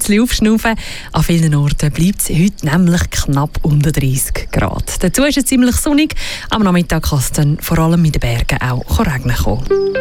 bisschen aufschnaufen. An vielen Orten bleibt es heute nämlich knapp unter 30 Grad. Dazu ist es ziemlich sonnig. Am Nachmittag kann es dann vor allem in den Bergen auch regnen kommen.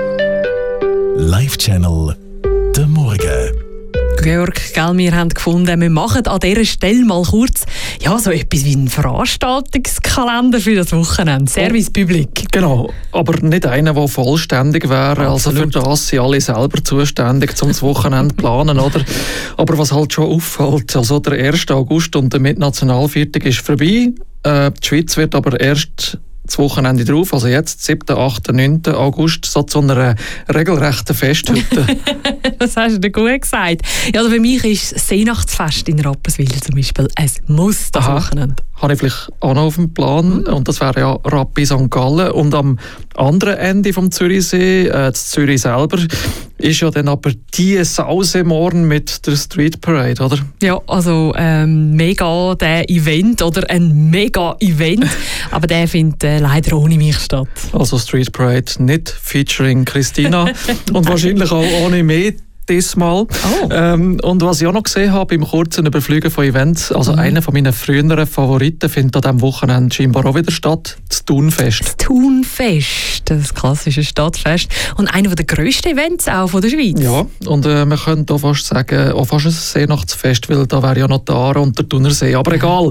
Live-Channel «Der Morgen». Georg, wir haben gefunden, wir machen an dieser Stelle mal kurz so etwas wie einen Veranstaltungskalender für das Wochenende. Service Public. Genau, aber nicht einer, der vollständig wäre. Also für das sind alle selber zuständig, um das Wochenende zu planen. Oder? Aber was halt schon auffällt, also der 1. August und der Mitnationalviertag ist vorbei. Die Schweiz wird aber erst das Wochenende drauf, also jetzt, 7., 8., 9. August, so zu einer regelrechten Festhütte. Das hast du gut gesagt. Ja, also für mich ist das Seenachtsfest in Rapperswil zum Beispiel ein Muss das Wochenende. Habe ich vielleicht auch noch auf dem Plan. Und das wäre ja Rappi St. Gallen. Und am anderen Ende vom Zürichsee, das Zürich selber, ist ja dann aber die Sause morgen mit der Street Parade, oder? Ja, also mega der Event oder ein Mega-Event. Aber der findet leider ohne mich statt. Also Street Parade nicht featuring Christina und wahrscheinlich auch ohne mich. Diesmal. Und was ich auch noch gesehen habe beim kurzen Überfliegen von Events, also einer von meinen früheren Favoriten findet an diesem Wochenende scheinbar auch wieder statt, das Thunfest. Das Thunfest, das klassische Stadtfest und einer der grössten Events auch von der Schweiz. Ja, und man könnte auch fast sagen, auch fast ein Seenachtsfest, weil da wäre ja noch der Aare und der Thunersee, aber egal.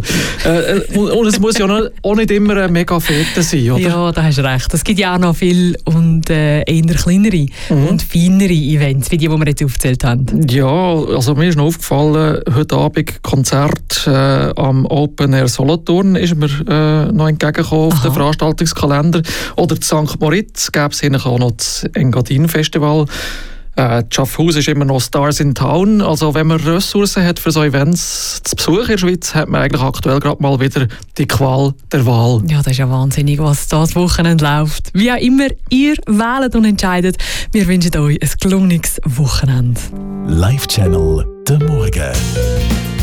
Und es muss ja auch nicht immer eine mega Fete sein, oder? Ja, da hast du recht. Es gibt ja auch noch viel und eher kleinere und feinere Events, wie die wir jetzt aufgezählt haben. Ja, also mir ist noch aufgefallen, heute Abend Konzert am Open Air Solothurn ist mir noch entgegengekommen auf den Veranstaltungskalender. Oder in St. Moritz gäbe es hier auch noch das Engadin Festival. Schaffhaus ist immer noch Stars in Town. Also wenn man Ressourcen hat für so Events zu Besuch in der Schweiz, hat man eigentlich aktuell gerade mal wieder die Qual der Wahl. Ja, das ist ja wahnsinnig, was das Wochenende läuft. Wie auch immer ihr wählt und entscheidet, wir wünschen euch ein gelungenes Wochenende. Live-Channel «Der Morgen».